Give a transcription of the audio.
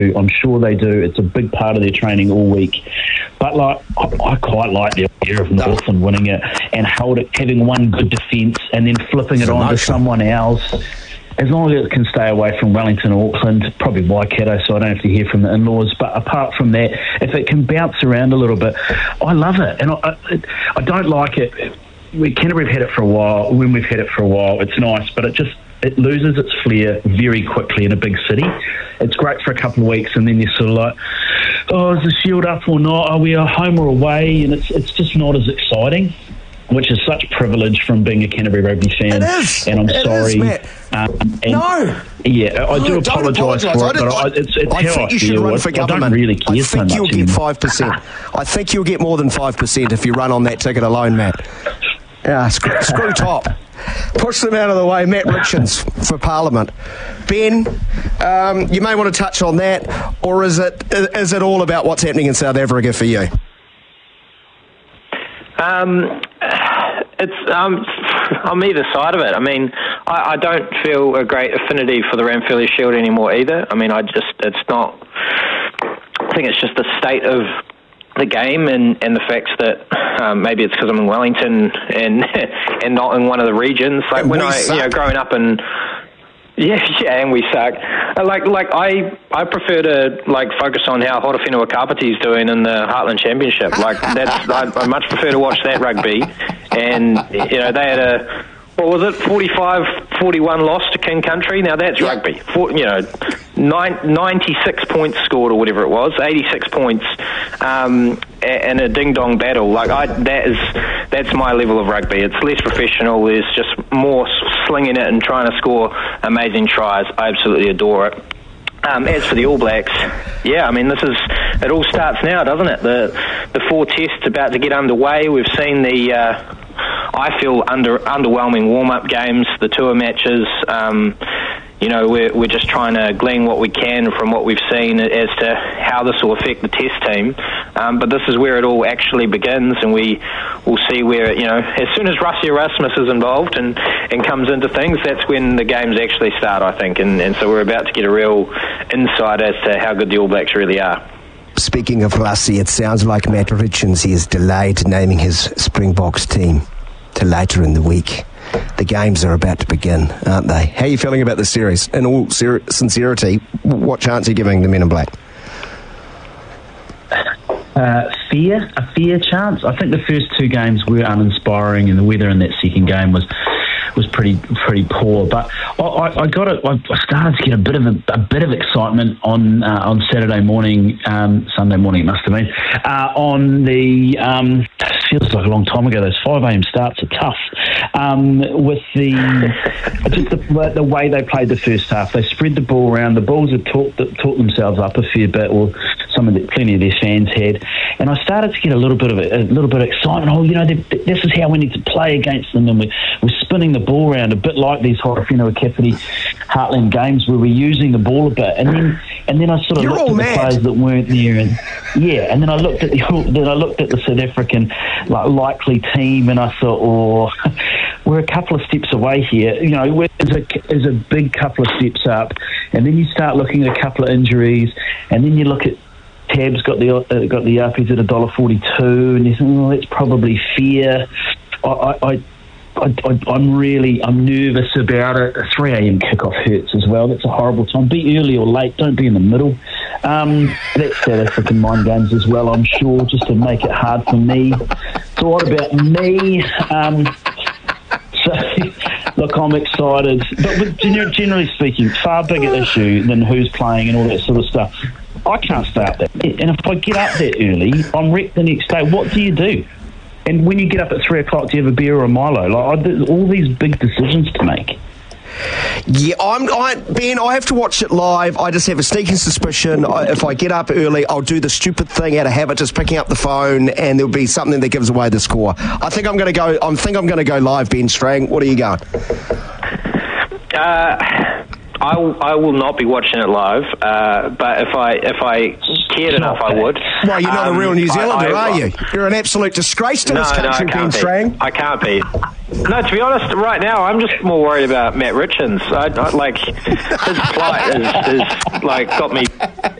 I'm sure they do. It's a big part of their training all week. But I quite like the idea of Northland winning it and having one good defence and then flipping it on to someone else. As long as it can stay away from Wellington or Auckland, probably Waikato, so I don't have to hear from the in-laws. But apart from that, if it can bounce around a little bit, I love it. And I don't like it. Canterbury have had it for a while. When we've had it for a while, it's nice, but it loses its flair very quickly in a big city. It's great for a couple of weeks, and then you're sort of like, oh, is the Shield up or not? Are we home or away? And it's just not as exciting, which is such privilege from being a Canterbury Rugby fan. It is. And I'm sorry. Is, Matt. No. Yeah, I do apologise for it, but it's I how think I you should feel. run for government. I don't really care so much you'll get 5%. I think you'll get more than 5% if you run on that ticket alone, Matt. Screw top. Push them out of the way. Matt Richards for Parliament. Ben, you may want to touch on that, or is it all about what's happening in South Africa for you? I'm either side of it. I mean, I don't feel a great affinity for the Ranfurly Shield anymore either. I mean, I think it's just the state of the game and the facts that maybe it's because I'm in Wellington and and not in one of the regions. Like when growing up and and we suck. I prefer to focus on how Horowhenua Kapiti's doing in the Heartland Championship. I much prefer to watch that rugby. And they had a 45-41 loss to King Country. Now that's rugby. 96 points scored or whatever it was, 86 points, and a ding-dong battle. That's my level of rugby. It's less professional. There's just more slinging it and trying to score amazing tries. I absolutely adore it. As for the All Blacks, it all starts now, doesn't it? The 4 tests about to get underway. We've seen the I feel underwhelming warm-up games, the tour matches. We're just trying to glean what we can from what we've seen as to how this will affect the test team. But this is where it all actually begins, and we will see where, as soon as Rassie Erasmus is involved and comes into things, that's when the games actually start, I think. And so we're about to get a real insight as to how good the All Blacks really are. Speaking of Rassie, it sounds like Matt Richards is delayed naming his Springboks team to later in the week. The games are about to begin, aren't they? How are you feeling about the series? In all sincerity, what chance are you giving the Men in Black? A fair chance. I think the first 2 games were uninspiring, and the weather in that second game was pretty poor. But I started to get a bit of excitement on Saturday morning, Sunday morning it must have been. On the it feels like a long time ago. Those 5 a.m. starts are tough. With the way they played the first half, they spread the ball around. The Bulls had talked themselves up a fair bit, or plenty of their fans had. And I started to get a little bit of excitement. This is how we need to play against them, and we're spinning the ball around a bit like these Horowhenua Kapiti Heartland games where we're using the ball a bit. And then I sort of looked at the players that weren't there, and then I looked at the South African likely team, and I thought, we're a couple of steps away here. There's a big couple of steps up, and then you start looking at a couple of injuries, and then you look at Tab's got the Yappies at $1.42, and you think, that's probably fair. I'm nervous about it. A 3 a.m. kickoff hurts as well. That's a horrible time. Be early or late. Don't be in the middle. That's South African mind games as well, I'm sure, just to make it hard for me. So what about me? Look, I'm excited. But generally speaking, far bigger issue than who's playing and all that sort of stuff. I can't stay up that late. And if I get up that early, I'm wrecked the next day. What do you do? And when you get up at 3 o'clock, do you have a beer or a Milo? All these big decisions to make. Yeah, Ben, I have to watch it live. I just have a sneaking suspicion if I get up early, I'll do the stupid thing out of habit, just picking up the phone, and there'll be something that gives away the score. I think I'm going to go live, Ben Strang. What are you going? I will not be watching it live, but if I cared enough, I would. Well, you're not a real New Zealander, are you? You're an absolute disgrace to this country, Ben Strang. I can't be. No, to be honest, right now I'm just more worried about Matt Richards. His plight is got me